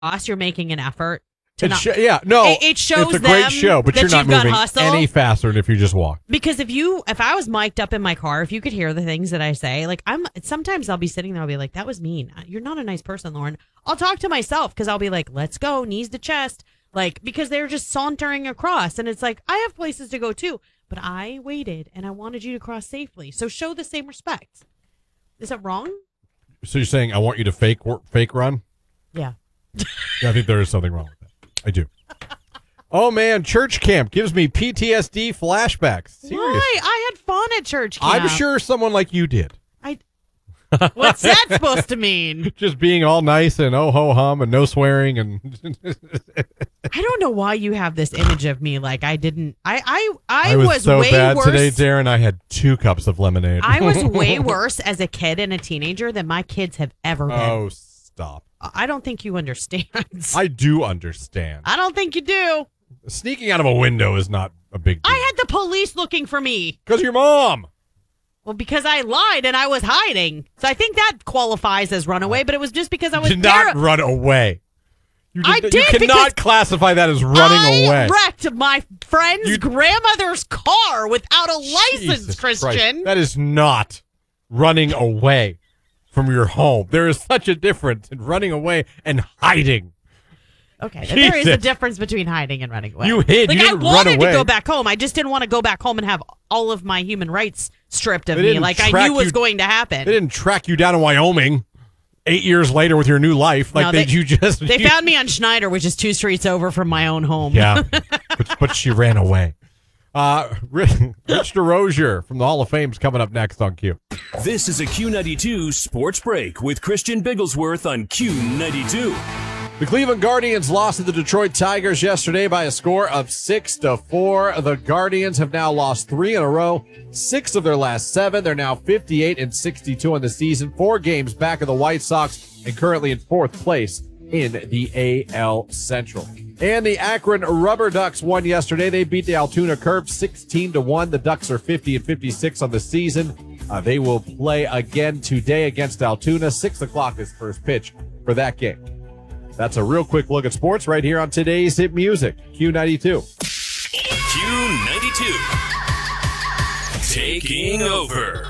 you're making an effort. It shows it's a great show, but that you're not you've got moving hustle. any faster than if you just walk. Because if I was mic'd up in my car, if you could hear the things that I say, like sometimes I'll be sitting there, I'll be like, that was mean. You're not a nice person, Lauren. I'll talk to myself because I'll be like, let's go, knees to chest. Like, because they're just sauntering across. And it's like, I have places to go too. But I waited and I wanted you to cross safely. So show the same respect. Is that wrong? So you're saying I want you to fake run? Yeah. Yeah, I think there is something wrong with that. I do. Oh, man, church camp gives me PTSD flashbacks. Serious. Why? I had fun at church camp. I'm sure someone like you did. What's that supposed to mean? Just being all nice and oh-ho-hum and no swearing. And I don't know why you have this image of me like I didn't. I was so way bad worse. Today, Darren. I had 2 cups of lemonade. I was way worse as a kid and a teenager than my kids have ever been. Oh, stop. I don't think you understand. I do understand. I don't think you do. Sneaking out of a window is not a big deal. I had the police looking for me. Because your mom. Well, because I lied and I was hiding. So I think that qualifies as runaway, but it was just because I was did not run away. You cannot classify that as running away. I wrecked my friend's grandmother's car without a license, Jesus Christian. Christ. That is not running away from your home. There is such a difference in running away and hiding. Okay, there is a difference between hiding and running away. You hid. Like, you didn't I wanted run away. to go back home. I just didn't want to go back home and have all of my human rights stripped of me, like I knew was going to happen. They didn't track you down in Wyoming 8 years later with your new life. Like They you found me on Schneider, which is 2 streets over from my own home. Yeah, but she ran away. Rich DeRozier from the Hall of Fame is coming up next on Q. This is a Q92 Sports Break with Christian Bigglesworth on Q92. The Cleveland Guardians lost to the Detroit Tigers yesterday by a score of 6-4. The Guardians have now lost 3 in a row, 6 of their last 7. They're now 58-62 on the season, 4 games back of the White Sox, and currently in 4th place in the AL Central. And the Akron Rubber Ducks won yesterday. They beat the Altoona Curve 16-1. The Ducks are 50-56 on the season. They will play again today against Altoona. 6 o'clock is first pitch for that game. That's a real quick look at sports right here on today's hit music, Q92. Q92. Taking over.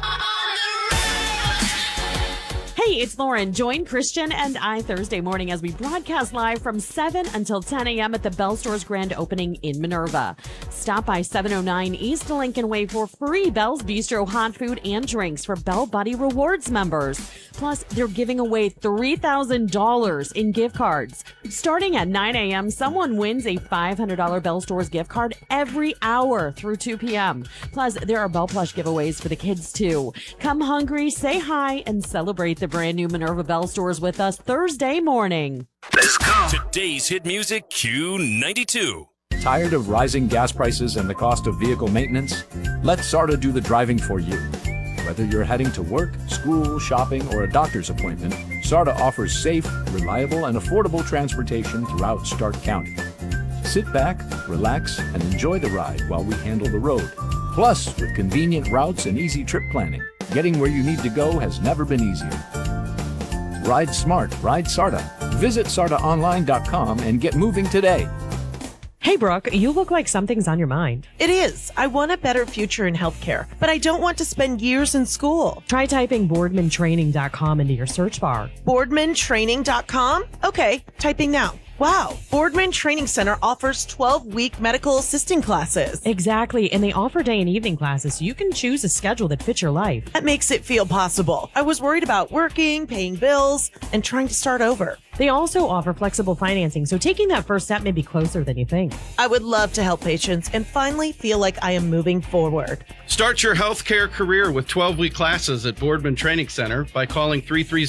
Hey, it's Lauren. Join Christian and I Thursday morning as we broadcast live from 7 until 10 a.m. at the Bell Store's grand opening in Minerva. Stop by 709 East Lincoln Way for free Bell's Bistro hot food and drinks for Bell Buddy Rewards members. Plus, they're giving away $3,000 in gift cards. Starting at 9 a.m., someone wins a $500 Bell Store's gift card every hour through 2 p.m. Plus, there are Bell Plush giveaways for the kids, too. Come hungry, say hi, and celebrate the brand new Minerva Bell Stores with us Thursday morning. Let's go. Today's hit music, Q92. Tired of rising gas prices and the cost of vehicle maintenance? Let SARTA do the driving for you. Whether you're heading to work, school, shopping, or a doctor's appointment, SARTA offers safe, reliable, and affordable transportation throughout Stark County. Sit back, relax, and enjoy the ride while we handle the road. Plus, with convenient routes and easy trip planning, getting where you need to go has never been easier. Ride smart, ride SARTA. Visit SARTAonline.com and get moving today. Hey, Brooke, you look like something's on your mind. It is. I want a better future in healthcare, but I don't want to spend years in school. Try typing boardmantraining.com into your search bar. Boardmantraining.com? Okay, typing now. Wow, Boardman Training Center offers 12-week medical assisting classes. Exactly, and they offer day and evening classes, so you can choose a schedule that fits your life. That makes it feel possible. I was worried about working, paying bills, and trying to start over. They also offer flexible financing, so taking that first step may be closer than you think. I would love to help patients and finally feel like I am moving forward. Start your healthcare career with 12-week classes at Boardman Training Center by calling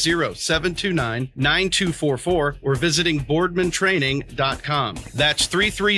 330-729-9244 or visiting boardmantraining.com. That's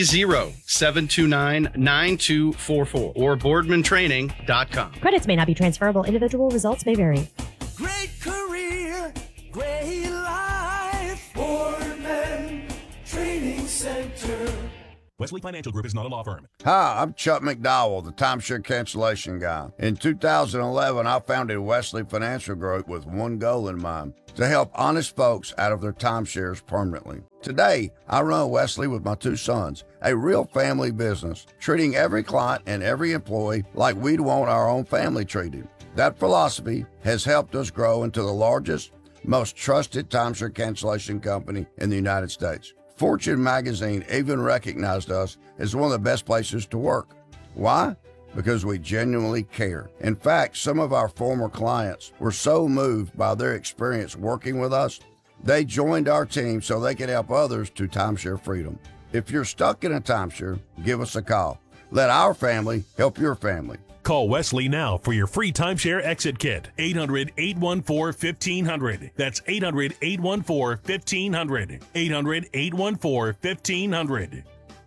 330-729-9244 or boardmantraining.com. Credits may not be transferable. Individual results may vary. Great career, great life. Boardman Training Center. Wesley Financial Group is not a law firm. Hi, I'm Chuck McDowell, the timeshare cancellation guy. In 2011, I founded Wesley Financial Group with one goal in mind: to help honest folks out of their timeshares permanently. Today, I run Wesley with my two sons, a real family business, treating every client and every employee like we'd want our own family treated. That philosophy has helped us grow into the largest, most trusted timeshare cancellation company in the United States. Fortune magazine even recognized us as one of the best places to work. Why? Because we genuinely care. In fact, some of our former clients were so moved by their experience working with us, they joined our team so they could help others to timeshare freedom. If you're stuck in a timeshare, give us a call. Let our family help your family. Call Wesley now for your free timeshare exit kit. 800-814-1500. That's 800-814-1500. 800-814-1500.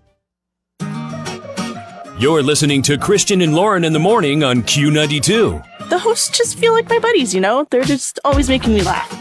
You're listening to Christian and Lauren in the morning on Q92. The hosts just feel like my buddies, you know? They're just always making me laugh.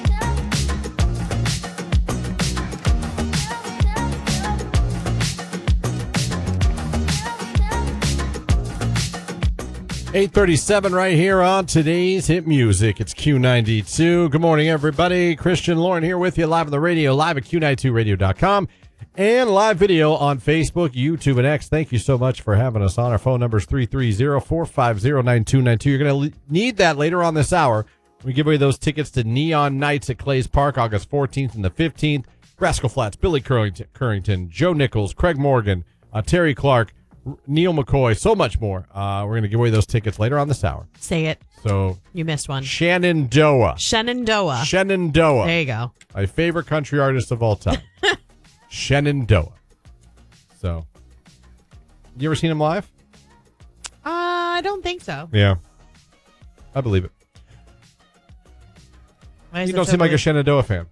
$8:37 right here on today's hit music. It's Q92. Good morning, everybody. Christian Lauren here with you live on the radio, live at Q92radio.com, and live video on Facebook, YouTube, and X. Thank you so much for having us on. Our phone number is 330-450-9292. You're going to need that later on this hour. We give away those tickets to Neon Nights at Clay's Park, August 14th and the 15th. Rascal Flatts, Billy Currington, Joe Nichols, Craig Morgan, Terry Clark, Neil McCoy, so much more. We're going to give away those tickets later on this hour. Say it. So you missed one. Shenandoah. Shenandoah. There you go. My favorite country artist of all time. Shenandoah. So, you ever seen him live? I don't think so. Yeah. I believe it. You don't seem like a Shenandoah fan.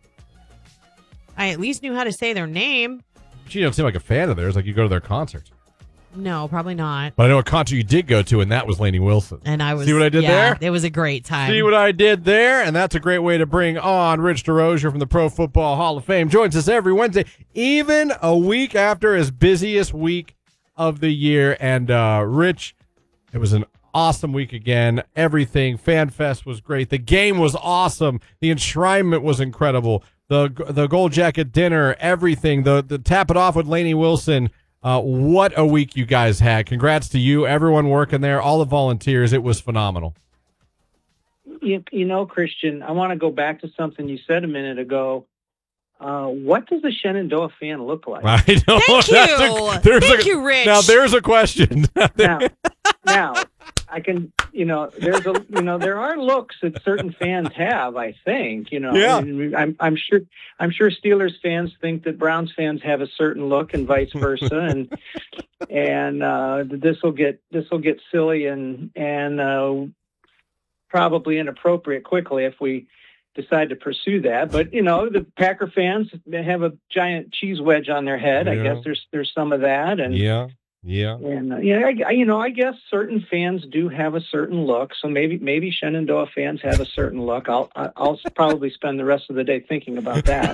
I at least knew how to say their name. But you don't seem like a fan of theirs, like you go to their concerts. No, probably not. But I know a concert you did go to, and that was Lainey Wilson. And I was. See what I did there? It was a great time. See what I did there? And that's a great way to bring on Rich DeRozier from the Pro Football Hall of Fame. Joins us every Wednesday, even a week after his busiest week of the year. And Rich, it was an awesome week again. Everything. Fan Fest was great. The game was awesome. The enshrinement was incredible. The Gold Jacket dinner, everything. The tap it off with Lainey Wilson. What a week you guys had. Congrats to you, everyone working there, all the volunteers. It was phenomenal. You know, Christian, I want to go back to something you said a minute ago. What does a Shenandoah fan look like? I know. Thank you, Rich. Now, there's a question. now, I can, there are looks that certain fans have, I think, Yeah. I'm sure Steelers fans think that Browns fans have a certain look and vice versa. and this will get silly and probably inappropriate quickly if we decide to pursue that. But, the Packer fans, they have a giant cheese wedge on their head. Yeah. I guess there's some of that. And Yeah. And I guess certain fans do have a certain look. So maybe Shenandoah fans have a certain look. I'll probably spend the rest of the day thinking about that.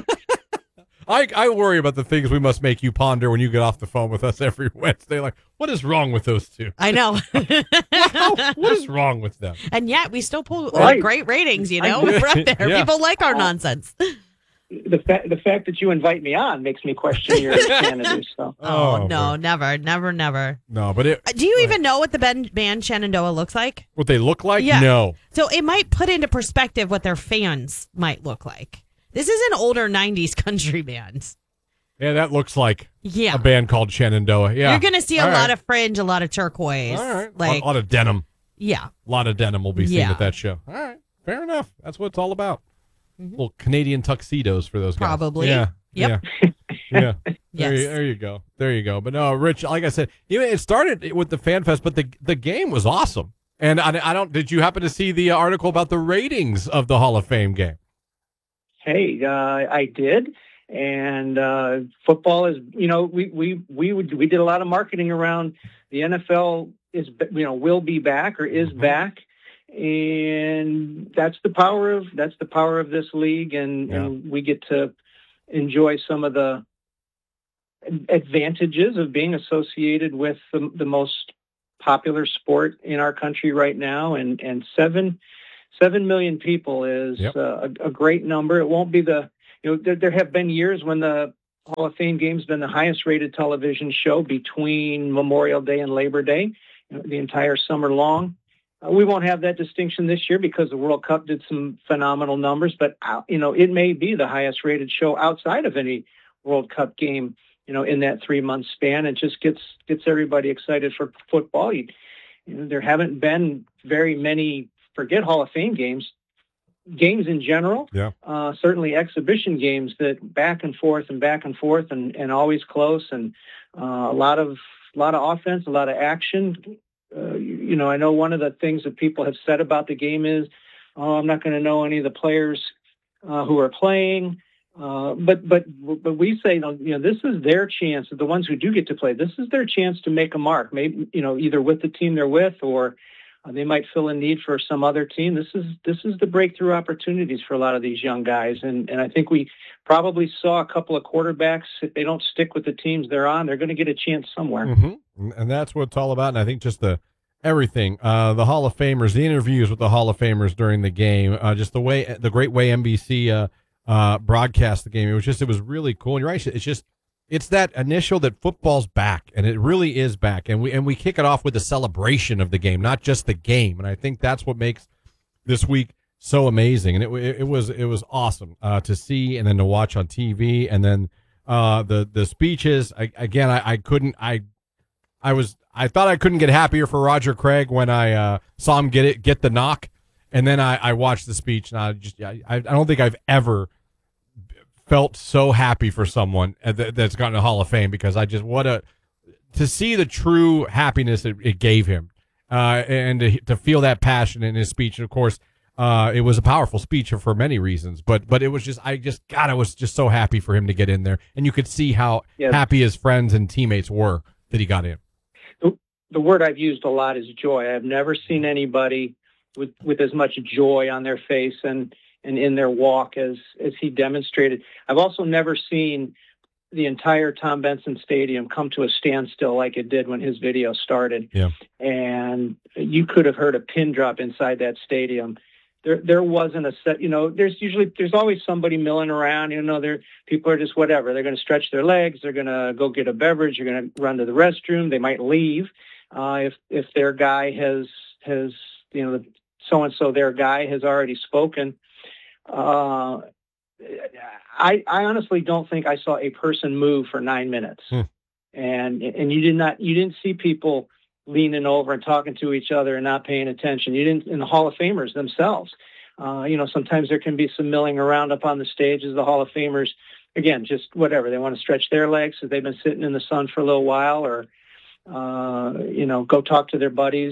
I worry about the things we must make you ponder when you get off the phone with us every Wednesday. Like, what is wrong with those two? I know. What is wrong with them? And yet we still pull great ratings, We're up there. Yeah. People like our nonsense. The fact that you invite me on makes me question your sanity. So. Oh no, never. No, but do you even know what the band Shenandoah looks like? What they look like? Yeah. No. So it might put into perspective what their fans might look like. This is an older 90s country band. Yeah, that looks like a band called Shenandoah. Yeah. You're going to see a lot of fringe, a lot of turquoise. All right. Like, a lot of denim. Yeah. A lot of denim will be seen at that show. All right. Fair enough. That's what it's all about. Little Canadian tuxedos for those guys. Probably. Yeah. Yep. Yeah. Yes. There you go. But no, Rich, like I said, it started with the Fan Fest, but the game was awesome. And I don't. Did you happen to see the article about the ratings of the Hall of Fame game? Hey, I did. And football is, we did a lot of marketing around the NFL will be back or is back. And that's the power of this league, and we get to enjoy some of the advantages of being associated with the most popular sport in our country right now, and 7 million people is a great number. It won't be there have been years when the Hall of Fame game's been the highest rated television show between Memorial Day and Labor Day, the entire summer long. We won't have that distinction this year because the World Cup did some phenomenal numbers, but it may be the highest rated show outside of any World Cup game, in that 3-month span. It just gets everybody excited for football. There haven't been very many, forget Hall of Fame games in general. Yeah. Certainly exhibition games that back and forth and always close, and a lot of offense, a lot of action. I know one of the things that people have said about the game is, I'm not going to know any of the players who are playing. But we say, this is their chance. The ones who do get to play, this is their chance to make a mark. Maybe, either with the team they're with, or they might fill a need for some other team. This is the breakthrough opportunities for a lot of these young guys. And I think we probably saw a couple of quarterbacks, if they don't stick with the teams they're on, they're going to get a chance somewhere. Mm-hmm. And that's what it's all about. And I think just everything, the Hall of Famers, the interviews with the Hall of Famers during the game, just the great way NBC broadcast the game. It was really cool. And you're right. It's that initial that football's back, and it really is back. And we kick it off with a celebration of the game, not just the game. And I think that's what makes this week so amazing. And it was awesome to see, and then to watch on TV, and then the speeches. I thought I couldn't get happier for Roger Craig when I saw him get the knock, and then I watched the speech, and I don't think I've ever felt so happy for someone that's gotten a Hall of Fame, because to see the true happiness it gave him, and to feel that passion in his speech. And of course, it was a powerful speech for many reasons, but it was I was just so happy for him to get in there, and you could see how happy his friends and teammates were that he got in. The word I've used a lot is joy. I've never seen anybody with as much joy on their face and in their walk as he demonstrated. I've also never seen the entire Tom Benson Stadium come to a standstill like it did when his video started. Yeah. And you could have heard a pin drop inside that stadium. There wasn't a set, there's always somebody milling around, people are just whatever. They're going to stretch their legs. They're going to go get a beverage. They're going to run to the restroom. They might leave. If their guy has so-and-so, their guy has already spoken. I honestly don't think I saw a person move for 9 minutes. And you didn't see people leaning over and talking to each other and not paying attention. You didn't in the Hall of Famers themselves. Sometimes there can be some milling around up on the stage as the Hall of Famers, again, just whatever. They want to stretch their legs if they've been sitting in the sun for a little while, or, go talk to their buddies.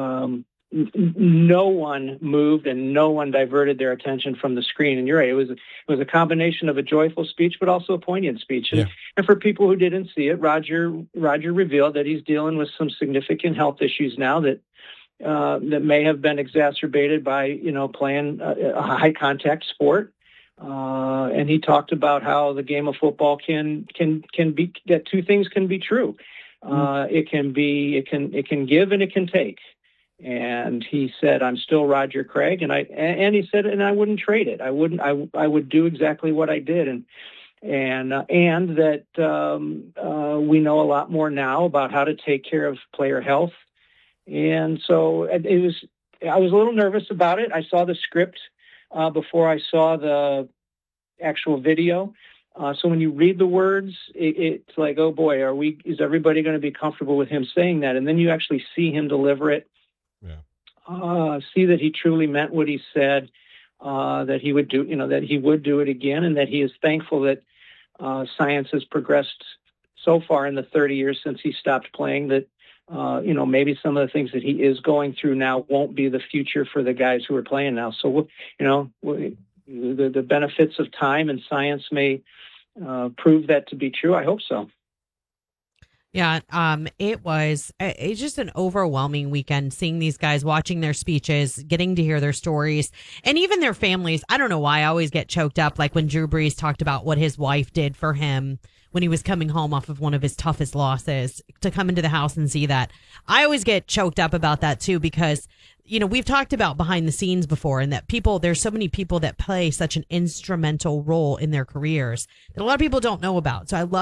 No one moved and no one diverted their attention from the screen. And you're right, it was a combination of a joyful speech, but also a poignant speech. And for people who didn't see it, Roger revealed that he's dealing with some significant health issues now that may have been exacerbated by playing a high contact sport. And he talked about how the game of football can be that two things can be true. It can give and it can take. And he said, "I'm still Roger Craig," and he said, "And I wouldn't trade it. I would do exactly what I did." And that we know a lot more now about how to take care of player health. And so I was a little nervous about it. I saw the script before I saw the actual video. So when you read the words, it's like, oh boy, is everybody going to be comfortable with him saying that? And then you actually see him deliver it. See that he truly meant what he said, that he would do, that he would do it again, and that he is thankful that science has progressed so far in the 30 years since he stopped playing, that, maybe some of the things that he is going through now won't be the future for the guys who are playing now. So, the benefits of time and science may prove that to be true. I hope so. Yeah, it's just an overwhelming weekend, seeing these guys, watching their speeches, getting to hear their stories, and even their families. I don't know why I always get choked up, like when Drew Brees talked about what his wife did for him when he was coming home off of one of his toughest losses, to come into the house and see that. I always get choked up about that too, because we've talked about behind the scenes before, and that there's so many people that play such an instrumental role in their careers that a lot of people don't know about. So I love